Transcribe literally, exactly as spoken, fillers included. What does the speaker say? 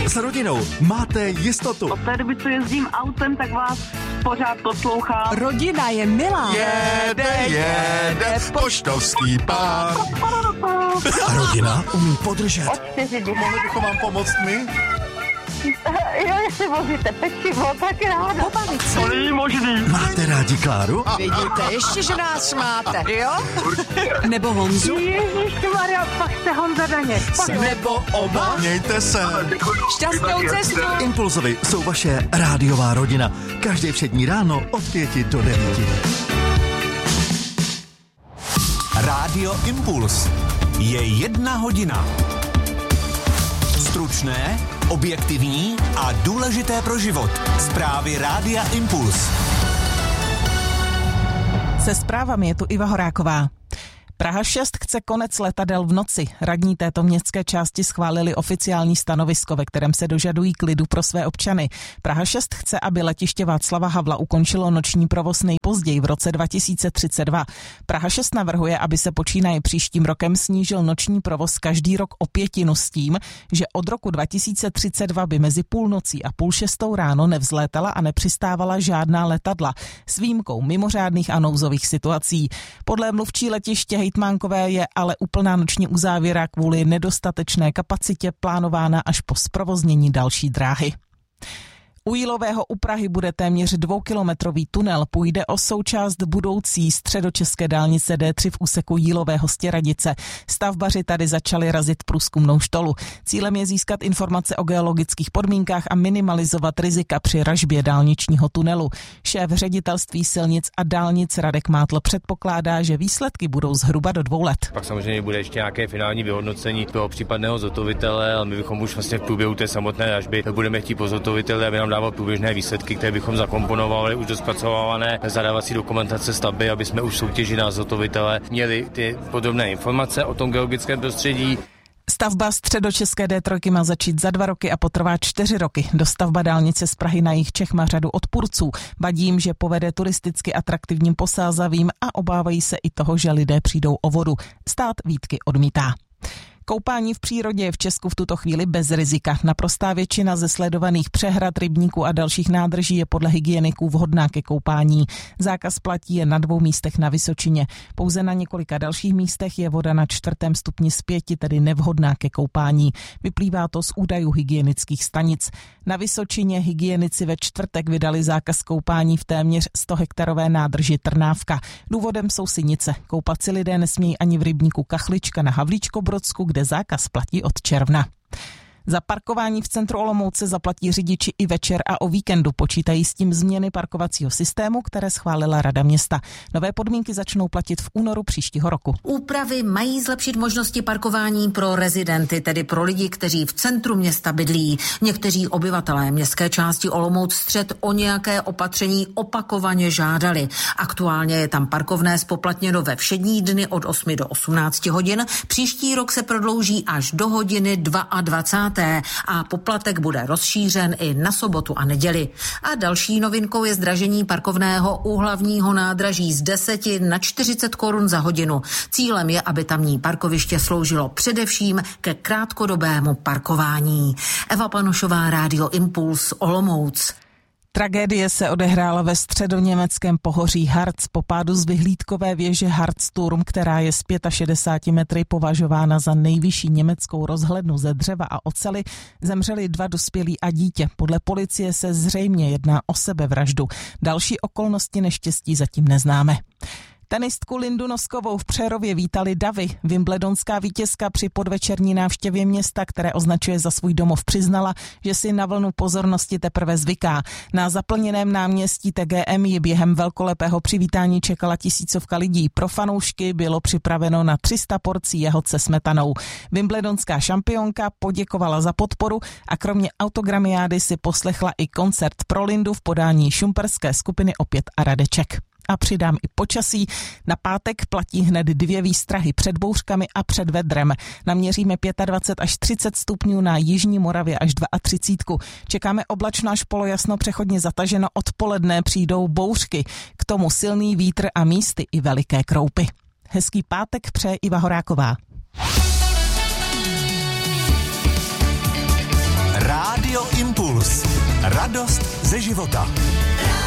S rodinou máte jistotu. Od té doby, co jezdím autem, tak vás pořád poslouchám. Rodina je milá. Jede, jede, poštovský pán. A rodina umí podržet. Od čtyři dny. Mohli bychom vám pomoct my? Jo, jestli vozíte pečivo, tak ráda. Pobavit se. To není možný. Máte rádi Kláru? Vidíte, ještě, že nás máte, jo? Nebo Honzu? Ježišmarja, pak jste Honza Daněk. Nebo oba? Mějte se. Šťastnou cestu. Impulzovi jsou vaše rádiová rodina. Každé všední ráno od pěti do devíti. Rádio Impuls. Je jedna hodina. Stručné, objektivní a důležité pro život. Zprávy Rádia Impuls. Se zprávami je tu Iva Horáková. Praha šest chce konec letadel v noci. Radní této městské části schválili oficiální stanovisko, ve kterém se dožadují klidu pro své občany. Praha šest chce, aby letiště Václava Havla ukončilo noční provoz nejpozději v roce dva tisíce třicet dva. Praha šest navrhuje, aby se počínaje příštím rokem snížil noční provoz každý rok o pětinu s tím, že od roku dva tisíce třicet dva by mezi půlnocí a půl šestou ráno nevzlétala a nepřistávala žádná letadla, s výjimkou mimořádných a nouzových situací. Podle mluvčí letiště hejtmánkové je ale úplná noční uzávěra kvůli nedostatečné kapacitě plánována až po zprovoznění další dráhy. U Jílového u Prahy bude téměř dvoukilometrový tunel. Půjde o součást budoucí středočeské dálnice D tři v úseku Jílového Stěradice. Stavbaři tady začali razit průzkumnou štolu. Cílem je získat informace o geologických podmínkách a minimalizovat rizika při ražbě dálničního tunelu. Šéf ředitelství silnic a dálnic Radek Mátl předpokládá, že výsledky budou zhruba do dvou let. Pak samozřejmě bude ještě nějaké finální vyhodnocení toho případného zhotovitele, ale my bychom už vlastně v průběhu té samotné ražby budeme chtít po zhotoviteli, aby nám dával průběžné výsledky, které bychom zakomponovali už do zpracovávané zadávací dokumentace stavby, aby jsme už soutěži na zhotovitele měli ty podrobné informace o tom geologickém prostředí. Stavba středočeské D tři má začít za dva roky a potrvá čtyři roky. Dostavba dálnice z Prahy na jih Čech má řadu odpůrců. Vadí jim, že povede turisticky atraktivním Posázavím a obávají se i toho, že lidé přijdou o vodu. Stát výtky odmítá. Koupání v přírodě je v Česku v tuto chvíli bez rizika. Naprostá většina ze sledovaných přehrad, rybníků a dalších nádrží je podle hygieniků vhodná ke koupání. Zákaz platí je na dvou místech na Vysočině. Pouze na několika dalších místech je voda na čtvrtém stupni zpěti, tedy nevhodná ke koupání. Vyplývá to z údajů hygienických stanic. Na Vysočině hygienici ve čtvrtek vydali zákaz koupání v téměř sto hektarové nádrži Trnávka. Důvodem jsou sinice. Koupat si lidé nesmějí ani v rybníku Kachlička na Havlíčkobrodsku, kde zákaz platí od června. Za parkování v centru Olomouce zaplatí řidiči i večer a o víkendu. Počítají s tím změny parkovacího systému, které schválila Rada města. Nové podmínky začnou platit v únoru příštího roku. Úpravy mají zlepšit možnosti parkování pro rezidenty, tedy pro lidi, kteří v centru města bydlí. Někteří obyvatelé městské části Olomouc Střed o nějaké opatření opakovaně žádali. Aktuálně je tam parkovné spoplatněno ve všední dny od osmi do osmnácti hodin. Příští rok se prodlouží až do hodiny dvacáté druhé a poplatek bude rozšířen i na sobotu a neděli. A další novinkou je zdražení parkovného u hlavního nádraží z deseti na čtyřicet korun za hodinu. Cílem je, aby tamní parkoviště sloužilo především ke krátkodobému parkování. Eva Panošová, Rádio Impuls, Olomouc. Tragédie se odehrála ve středoněmeckém pohoří Harz po pádu z vyhlídkové věže Harzturm, která je z šedesáti pěti metry považována za nejvyšší německou rozhlednu ze dřeva a oceli. Zemřeli dva dospělí a dítě. Podle policie se zřejmě jedná o sebevraždu. Další okolnosti neštěstí zatím neznáme. Tenistku Lindu Noskovou v Přerově vítali davy. Wimbledonská vítězka při podvečerní návštěvě města, které označuje za svůj domov, přiznala, že si na vlnu pozornosti teprve zvyká. Na zaplněném náměstí T G M ji během velkolepého přivítání čekala tisícovka lidí. Pro fanoušky bylo připraveno na tři sta porcí jahod se smetanou. Wimbledonská šampionka poděkovala za podporu a kromě autogramiády si poslechla i koncert pro Lindu v podání šumperské skupiny Opět a Radeček. A přidám i počasí. Na pátek platí hned dvě výstrahy před bouřkami a před vedrem. Naměříme dvacet pět až třicet stupňů na jižní Moravě až třicet dva. Čekáme oblačno až polojasno, přechodně zataženo, odpoledne přijdou bouřky. K tomu silný vítr a místy i veliké kroupy. Hezký pátek přeje Iva Horáková. Rádio Radost ze života.